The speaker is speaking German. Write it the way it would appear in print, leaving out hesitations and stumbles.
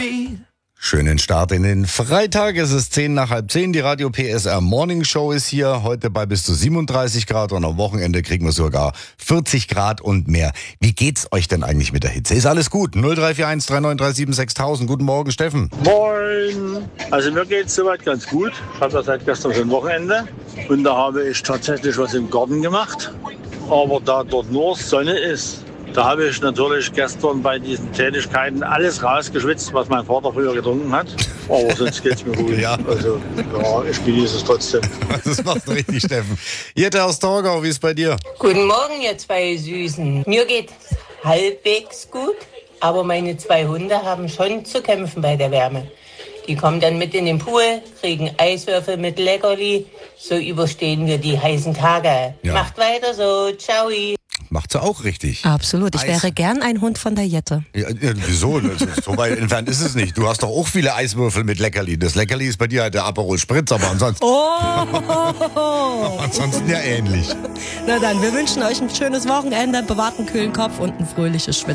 Schönen Start in den Freitag. Es ist 10:10. Die Radio PSR Morning Show ist hier. Heute bei bis zu 37 Grad und am Wochenende kriegen wir sogar 40 Grad und mehr. Wie geht's euch denn eigentlich mit der Hitze? Ist alles gut? 0341 3937 6000. Guten Morgen, Steffen. Moin. Also mir geht's soweit ganz gut. Ich habe ja seit gestern schon Wochenende und da habe ich tatsächlich was im Garten gemacht. Aber da dort nur Sonne ist, da habe ich natürlich gestern bei diesen Tätigkeiten alles rausgeschwitzt, was mein Vater früher getrunken hat. Aber sonst geht's mir gut. Ja. Also ja, ich genieße es trotzdem. Das machst du richtig, Steffen. Jette aus Torgau, wie ist bei dir? Guten Morgen, ihr zwei Süßen. Mir geht's halbwegs gut, aber meine zwei Hunde haben schon zu kämpfen bei der Wärme. Die kommen dann mit in den Pool, kriegen Eiswürfel mit Leckerli. So überstehen wir die heißen Tage. Ja. Macht weiter so. Ciao. Macht sie auch richtig. Absolut. Ich Eis. wäre gern ein Hund von der Jette. Ja, wieso? So weit entfernt ist es nicht. Du hast doch auch viele Eiswürfel mit Leckerli. Das Leckerli ist bei dir halt der Aperol Spritz, aber ansonsten, ansonsten ja ähnlich. Na dann, wir wünschen euch ein schönes Wochenende, bewahrten kühlen Kopf und ein fröhliches Schwitzen.